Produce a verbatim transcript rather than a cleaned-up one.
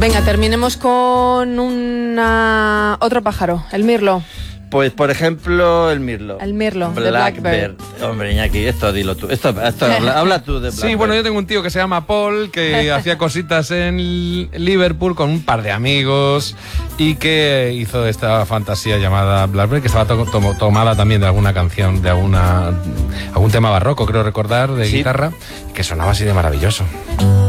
Venga, terminemos con una... otro pájaro, el mirlo. Pues, por ejemplo, el mirlo. El mirlo, de Blackbird. Blackbird. Hombre, Iñaki, esto dilo tú. Esto, esto habla, habla tú de Blackbird. Sí, bueno, yo tengo un tío que se llama Paul, que hacía cositas en Liverpool con un par de amigos y que hizo esta fantasía llamada Blackbird, que estaba to to tomada también de alguna canción, de alguna algún tema barroco, creo recordar, de sí. guitarra, que sonaba así de maravilloso.